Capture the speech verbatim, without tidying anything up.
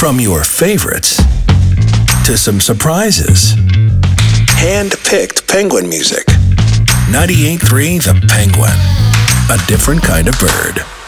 From your favorites to some surprises. Hand-picked Penguin music. ninety-eight point three The Penguin. A different kind of bird.